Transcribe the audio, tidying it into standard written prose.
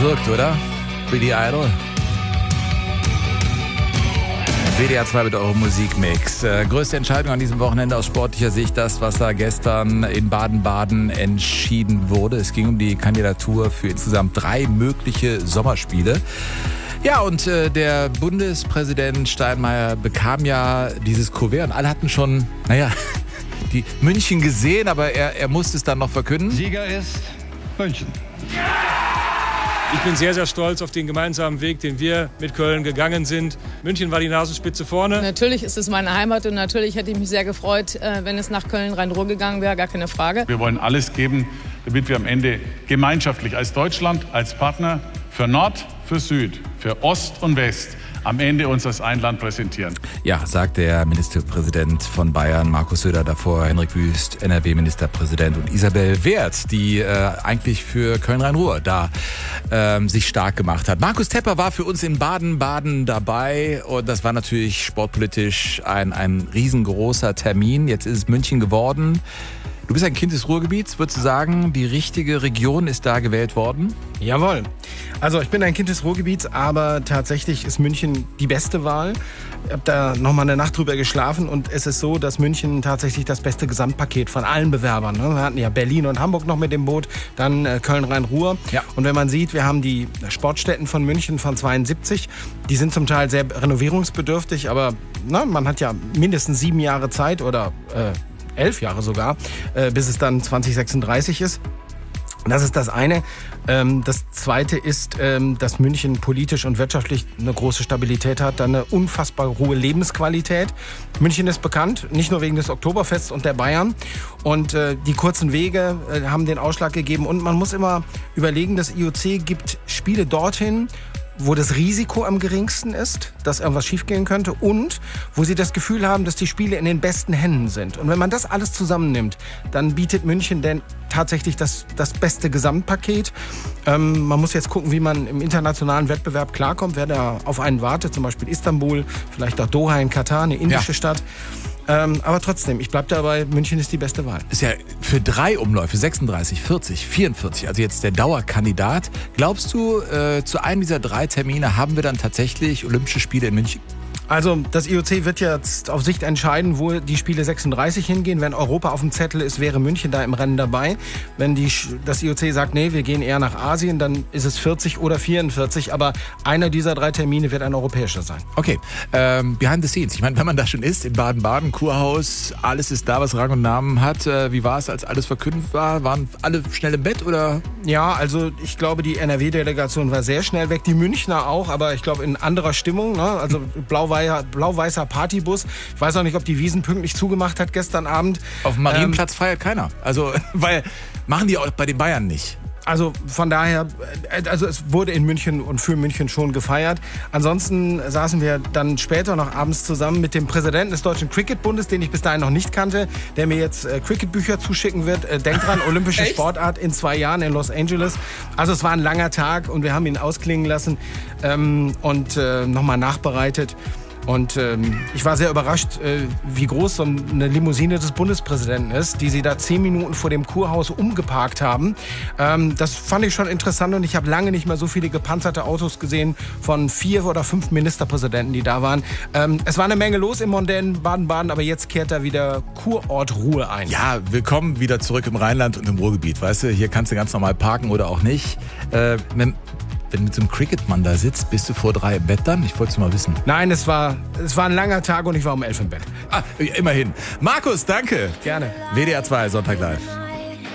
Verrückt, oder? Billy Idol. WDR 2 mit eurem Musikmix. Größte Entscheidung an diesem Wochenende aus sportlicher Sicht, das, was da gestern in Baden-Baden entschieden wurde. Es ging um die Kandidatur für insgesamt 3 mögliche Sommerspiele. Ja, und der Bundespräsident Steinmeier bekam ja dieses Kuvert und alle hatten schon, die München gesehen, aber er musste es dann noch verkünden. Sieger ist München. Ich bin sehr, sehr stolz auf den gemeinsamen Weg, den wir mit Köln gegangen sind. München war die Nasenspitze vorne. Natürlich ist es meine Heimat und natürlich hätte ich mich sehr gefreut, wenn es nach Köln-Rhein-Ruhr gegangen wäre, gar keine Frage. Wir wollen alles geben, damit wir am Ende gemeinschaftlich als Deutschland, als Partner für Nord, für Süd, für Ost und West am Ende uns als ein Land präsentieren. Ja, sagt der Ministerpräsident von Bayern, Markus Söder, davor Henrik Wüst, NRW-Ministerpräsident und Isabel Wert, die eigentlich für Köln-Rhein-Ruhr da sich stark gemacht hat. Markus Tepper war für uns in Baden-Baden dabei und das war natürlich sportpolitisch ein riesengroßer Termin. Jetzt ist es München geworden. Du bist ein Kind des Ruhrgebiets. Würdest du sagen, die richtige Region ist da gewählt worden? Jawohl. Also ich bin ein Kind des Ruhrgebiets, aber tatsächlich ist München die beste Wahl. Ich habe da nochmal eine Nacht drüber geschlafen und es ist so, dass München tatsächlich das beste Gesamtpaket von allen Bewerbern. Ne? Wir hatten ja Berlin und Hamburg noch mit dem Boot, dann Köln-Rhein-Ruhr. Ja. Und wenn man sieht, wir haben die Sportstätten von München von 72, die sind zum Teil sehr renovierungsbedürftig, aber man hat ja mindestens 7 Jahre Zeit oder 11 Jahre sogar, bis es dann 2036 ist. Das ist das eine. Das zweite ist, dass München politisch und wirtschaftlich eine große Stabilität hat, dann eine unfassbar hohe Lebensqualität. München ist bekannt, nicht nur wegen des Oktoberfests und der Bayern. Und die kurzen Wege haben den Ausschlag gegeben. Und man muss immer überlegen, das IOC gibt Spiele dorthin, wo das Risiko am geringsten ist, dass irgendwas schiefgehen könnte und wo sie das Gefühl haben, dass die Spiele in den besten Händen sind. Und wenn man das alles zusammennimmt, dann bietet München denn tatsächlich das beste Gesamtpaket. Man muss jetzt gucken, wie man im internationalen Wettbewerb klarkommt, wer da auf einen wartet, zum Beispiel Istanbul, vielleicht auch Doha in Katar, eine indische Stadt. Aber trotzdem, ich bleibe dabei, München ist die beste Wahl. Ist ja für 3 Umläufe, 36, 40, 44, also jetzt der Dauerkandidat. Glaubst du, zu einem dieser 3 Termine haben wir dann tatsächlich Olympische Spiele in München? Also das IOC wird jetzt auf Sicht entscheiden, wo die Spiele 36 hingehen. Wenn Europa auf dem Zettel ist, wäre München da im Rennen dabei. Wenn das IOC sagt, nee, wir gehen eher nach Asien, dann ist es 40 oder 44. Aber einer dieser 3 Termine wird ein europäischer sein. Okay, behind the scenes. Ich meine, wenn man da schon ist, in Baden-Baden, Kurhaus, alles ist da, was Rang und Namen hat. Wie war es, als alles verkündet war? Waren alle schnell im Bett oder? Ja, also ich glaube, die NRW-Delegation war sehr schnell weg. Die Münchner auch, aber ich glaube in anderer Stimmung. Ne? Also blau-weißer Partybus. Ich weiß auch nicht, ob die Wiesn pünktlich zugemacht hat gestern Abend. Auf dem Marienplatz feiert keiner. Also, weil machen die auch bei den Bayern nicht. Also von daher, es wurde in München und für München schon gefeiert. Ansonsten saßen wir dann später noch abends zusammen mit dem Präsidenten des Deutschen Cricketbundes, den ich bis dahin noch nicht kannte, der mir jetzt Cricketbücher zuschicken wird. Denk dran, olympische Sportart in 2 Jahren in Los Angeles. Also es war ein langer Tag und wir haben ihn ausklingen lassen und nochmal nachbereitet. Und ich war sehr überrascht, wie groß so eine Limousine des Bundespräsidenten ist, die sie da 10 Minuten vor dem Kurhaus umgeparkt haben. Das fand ich schon interessant und ich habe lange nicht mehr so viele gepanzerte Autos gesehen von 4 oder 5 Ministerpräsidenten, die da waren. Es war eine Menge los im mondänen Baden-Baden, aber jetzt kehrt da wieder Kurortruhe ein. Ja, willkommen wieder zurück im Rheinland und im Ruhrgebiet. Weißt du, hier kannst du ganz normal parken oder auch nicht. Wenn du mit so einem Cricketmann da sitzt, bist du vor 3 im Bett dann? Ich wollte es mal wissen. Nein, es war ein langer Tag und ich war um 11 im Bett. Immerhin. Markus, danke. Gerne. WDR 2, Sonntag live.